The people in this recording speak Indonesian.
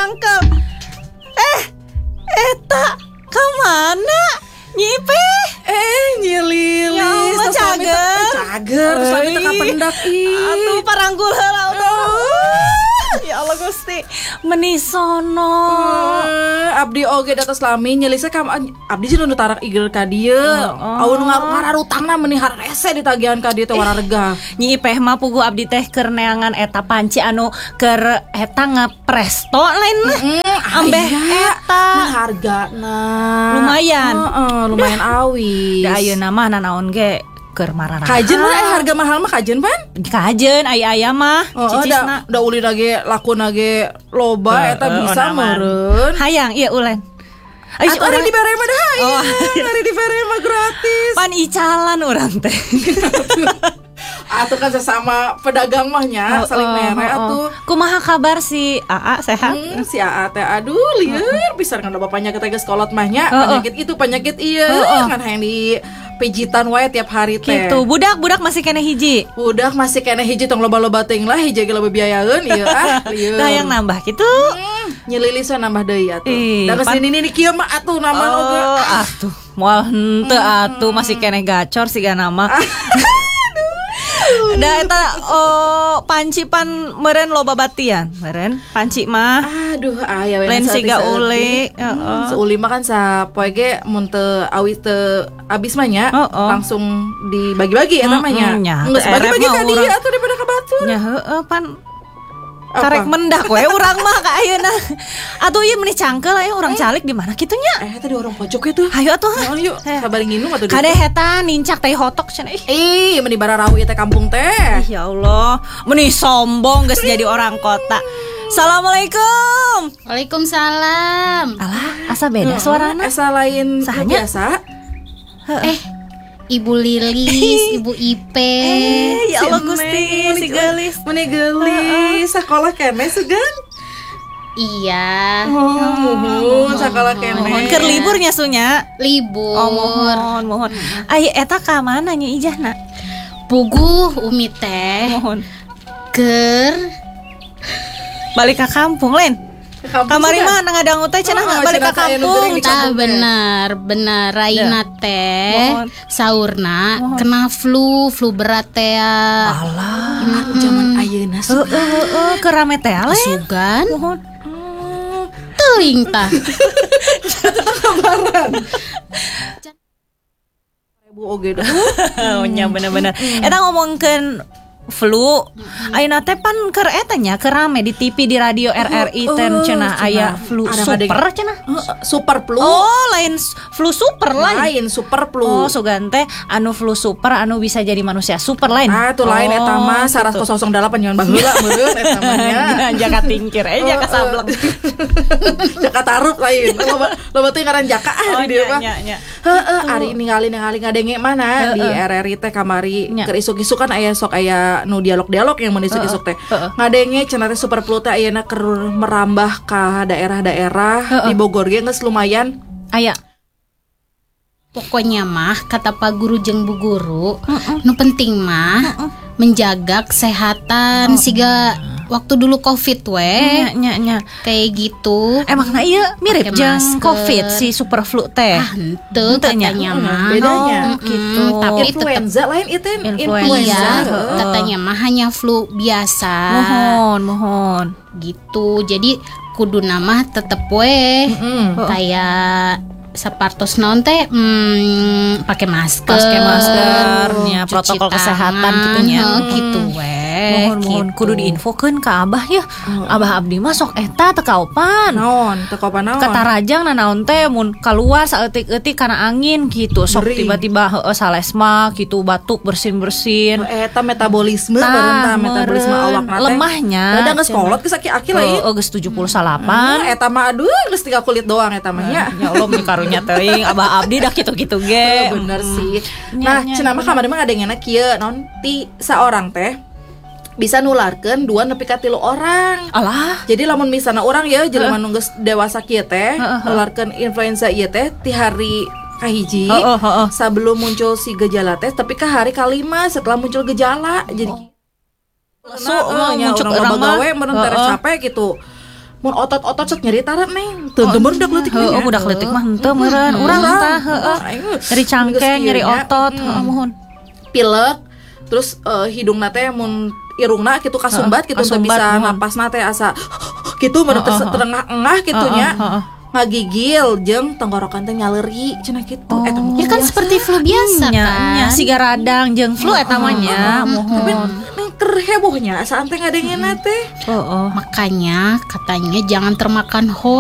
cangkel. Eta kemana? Nyipe? Nyi Lilis. Ya Allah, cager. Terus kami teka pendak. Atuh paranggul heula ya Allah Gusti. Menisono. Abdi oge datos lami nyelisnya abdi jeung nu tarak igel ka dieu. Aun ngararutangna meuni harese ditagihan ka dieu teh wararega. Nyi Ipeh mah pugu abdi teh keur neangan eta panci anu keur eta ngapresto lain ambeh eta. Hargana lumayan. Lumayan awis. Da ayeuna mah nanaon ge keur mararah. Kajen mah harga mahal mah kajen pan? Kajen aya mah cicisna. Da uli lagi lakuna ge loba eta bisa meureun. Hayang ieu ulen. Atuh ari dibere mah dah. Ari dibere mah gratis. Pan icalan urang teh. Atuh kan sesama pedagang mahnya saling mere atuh. Kumaha kabar si Aa sehat? Si Aa teh aduh lieur pisan kan bapaknya kita geus kolot mahnya penyakit ieu kan hayang di pijitan wae tiap hari teh. Gitu. Budak masih kena hiji. Budak masih kena hiji tong loba-loba teuing lah hiji ge loba biayaeun ieu lieur. Da yang nambah kitu. Nyi Lilis nambah deui atuh. Da geus ini kieu mah atuh nambah oge. Atuh moal henteu atuh masih kena gacor siga nama. Da eta panci pan meureun loba batian meureun panci mah aduh aya we lain siga uli seuli mah kan sapoe ge mun teu awis teu abis mah nya langsung dibagi-bagi eta mah nya geus bagi-bagi ka dieu atuh daripada ka batur nya heueuh pan karek mendak we urang mah ka ayeuna. Atuh ieu meuni cangkel aya urang calik di mana kitu nya? Eta di warung pojok itu. Hayu atuh. Ayo sabari nginum atuh. Kade heta nincak teh hotok cenah. Meuni bararahu ieu teh kampung teh. Ya Allah, meuni sombong geus jadi orang kota. Assalamualaikum. Waalaikumsalam. Alah, asa beda suarana. Asa lain biasa. Ibu Lilis, Ibu Ipe. Ya Allah Gusti, si gelis. Meuni gelis, sakola keneh sugan. Iya. Mohon sakola keneh. Keur libur nya sunya. Libur. Mohon. Ai eta ka mana nya ijahna? Puguh Umi teh. Mohon. Keur balik ke kampung lain. Kamari mah ngadangu teh cenah balik ka kampung. Tah bener Raina teh saurna kena flu berat teh. Alah, zaman ayeuna sugan. keur rame teh lain. Sugan. Mohon. Teuing tah. Kabaran. Bu oge dah. Nya bener-bener. Eta ngomongkeun flu ayeuna teh pan keur eta nya keur rame di TV di radio RRI teh cenah aya flu super cenah. Super flu. Lain flu super lain super flu. Sugan teh anu flu super anu bisa jadi manusia super lain. Tuh lain eta mah 108 nyaon baheula meureun eta mah nya. Jaka tingkir jaka sableng. Jaka tarup lain. Loba teh ngaran jaka di dieu mah. Heeh, ari ningali ngadenge mana di RRI teh kamari keur isuk-isuk kan aya sok aya nu dialog-dialog yang menisuk-isuk teh. Ngadenge cenah teh super flu teh ayeuna keur merambah ka daerah-daerah di Bogor ge geus lumayan aya. Pokoknya mah kata Pak Guru jeung Bu Guru, nu penting mah menjaga kesehatan siga waktu dulu Covid we. Nya. Kayak gitu. Emangna ieu mirip jeung Covid si super flu teh. Henteu katanya mah. Bedanya gitu. Tapi influenza lain itu influenza. Katanya mah hanya flu biasa. Mohon. Gitu. Jadi kudu nama tetep we kayak sapartos naon teh pakai masker nya protokol kesehatan gitunya gitu we. Mohon kudu diinfokeun ka Abah ya. Abah abdi mah sok eta teu kaopan. Naon? Katarajang naon teh mun kaluar saeutik-eutik kana angin gitu. Sok tiba-tiba salesma gitu batuk bersin-bersin. Eta metabolisme metabolisme awak teh lemahnya. Da geus kolot geus aki-aki lain. Geus 78. Eta mah aduh geus tinggal kulit doang eta mah nya. Ya Allah mikarunya teuing Abah abdi dah kitu-kitu ge. Bener sih. Nah, cenah mah kamari mah ngadengena kieu non ti saorang teh bisa nularkeun 2 nepi ka 3 orang. Alah. Jadi lamun misalna orang ya jelema nu geus dewasa kieu teh nularkeun influenza ieu teh ti hari kahiji sebelum muncul si gejala teh tapi ka hari kalima setelah muncul gejala. Jadi muncul orang gawe meureun tere capek gitu. mun otot-otot sok nyeri tarat neng teu budak leutik heueuh budak leutik mah henteu meureun urang tah heueuh nyeri cangkeng nyeri otot mohon pilek terus hidung nate mun irungna kitu kasumbat kitu teu bisa napasna teh asa kitu mun terengah-engah kitunya ngagigil jeung tenggorokan teh nyaleri cenah kitu ya kan seperti flu biasa kan nya siga radang jeung flu eta mah nya mohon keur hebohnya asa teh ngadengeunna teh makanya katanya jangan termakan hoax